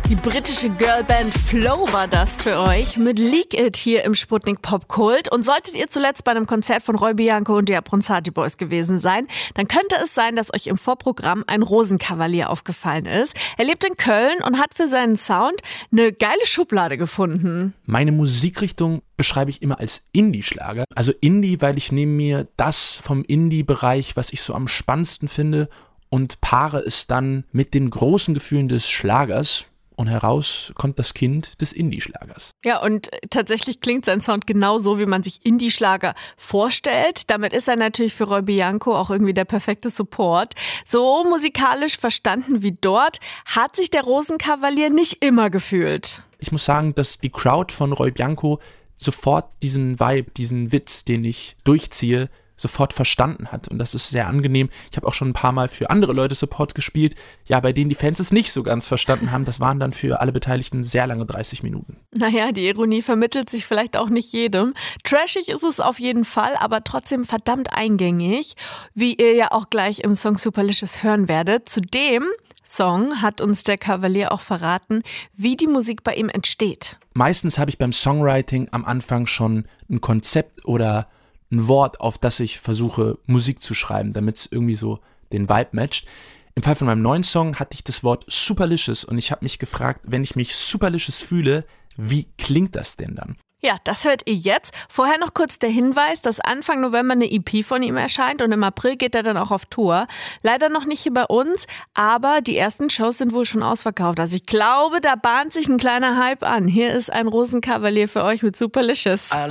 Die britische Girlband Flow war das für euch mit Leak It hier im Sputnik Popkult. Und solltet ihr zuletzt bei einem Konzert von Roy Bianco und die Abronzati Boys gewesen sein, dann könnte es sein, dass euch im Vorprogramm ein Rosenkavalier aufgefallen ist. Er lebt in Köln und hat für seinen Sound eine geile Schublade gefunden. Meine Musikrichtung beschreibe ich immer als Indie-Schlager. Also Indie, weil ich nehme mir das vom Indie-Bereich, was ich so am spannendsten finde, und paare es dann mit den großen Gefühlen des Schlagers. Und heraus kommt das Kind des Indie-Schlagers. Ja, und tatsächlich klingt sein Sound genauso, wie man sich Indie-Schlager vorstellt. Damit ist er natürlich für Roy Bianco auch irgendwie der perfekte Support. So musikalisch verstanden wie dort hat sich der Rosenkavalier nicht immer gefühlt. Ich muss sagen, dass die Crowd von Roy Bianco sofort diesen Vibe, diesen Witz, den ich durchziehe, sofort verstanden hat. Und das ist sehr angenehm. Ich habe auch schon ein paar Mal für andere Leute Support gespielt, ja, bei denen die Fans es nicht so ganz verstanden haben. Das waren dann für alle Beteiligten sehr lange 30 Minuten. Naja, die Ironie vermittelt sich vielleicht auch nicht jedem. Trashig ist es auf jeden Fall, aber trotzdem verdammt eingängig, wie ihr ja auch gleich im Song Superlicious hören werdet. Zu dem Song hat uns der Kavalier auch verraten, wie die Musik bei ihm entsteht. Meistens habe ich beim Songwriting am Anfang schon ein Konzept oder ein Wort, auf das ich versuche, Musik zu schreiben, damit es irgendwie so den Vibe matcht. Im Fall von meinem neuen Song hatte ich das Wort Superlicious und ich habe mich gefragt, wenn ich mich Superlicious fühle, wie klingt das denn dann? Ja, das hört ihr jetzt. Vorher noch kurz der Hinweis, dass Anfang November eine EP von ihm erscheint und im April geht er dann auch auf Tour. Leider noch nicht hier bei uns, aber die ersten Shows sind wohl schon ausverkauft. Also ich glaube, da bahnt sich ein kleiner Hype an. Hier ist ein Rosenkavalier für euch mit Superlicious.